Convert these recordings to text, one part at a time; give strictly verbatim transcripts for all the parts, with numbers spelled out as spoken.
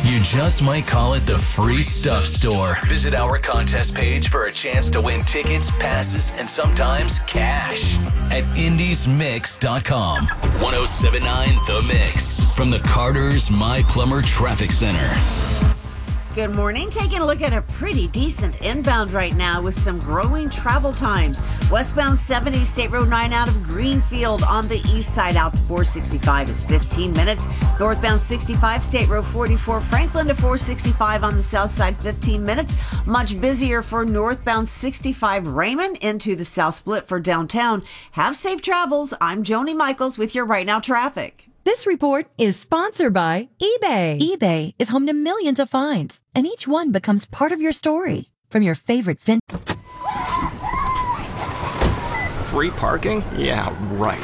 You just might call it the free stuff store. Visit our contest page for a chance to win tickets, passes, and sometimes cash at indies mix dot com. ten seventy-nine The Mix from the Carter's My Plumber Traffic Center. Good morning. Taking a look at a pretty decent inbound right now with some growing travel times. Westbound seventy, State Road nine out of Greenfield on the east side out to four sixty-five is fifteen minutes. Northbound sixty-five, State Road forty-four, Franklin to four sixty-five on the south side, fifteen minutes. Much busier for northbound sixty-five, Raymond into the South Split for downtown. Have safe travels. I'm Joni Michaels with your Right Now traffic. This report is sponsored by eBay. eBay is home to millions of finds, and each one becomes part of your story. From your favorite fin... Free parking? Yeah, right.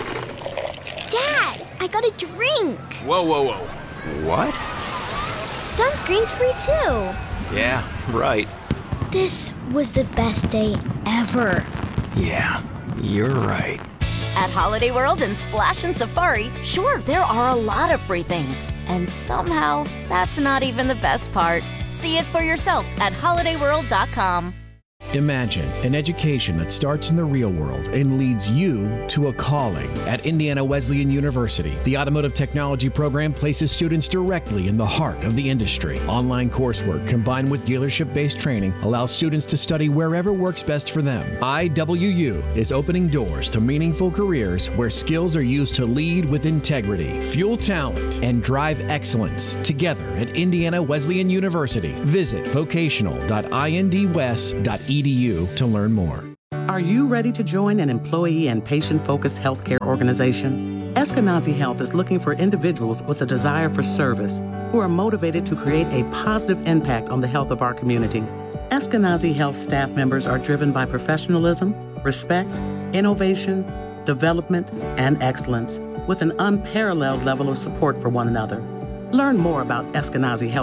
Dad, I got a drink. Whoa, whoa, whoa. What? Sunscreen's free too. Yeah, right. This was the best day ever. Yeah, you're right. At Holiday World and Splash and Safari, sure, there are a lot of free things. And somehow, that's not even the best part. See it for yourself at holiday world dot com. Imagine an education that starts in the real world and leads you to a calling. At Indiana Wesleyan University, the Automotive Technology program places students directly in the heart of the industry. Online coursework combined with dealership-based training allows students to study wherever works best for them. I W U is opening doors to meaningful careers where skills are used to lead with integrity, fuel talent, and drive excellence together at Indiana Wesleyan University. Visit vocational dot indwes dot edu to learn more. Are you ready to join an employee and patient-focused healthcare organization? Eskenazi Health is looking for individuals with a desire for service who are motivated to create a positive impact on the health of our community. Eskenazi Health staff members are driven by professionalism, respect, innovation, development, and excellence, with an unparalleled level of support for one another. Learn more about Eskenazi Health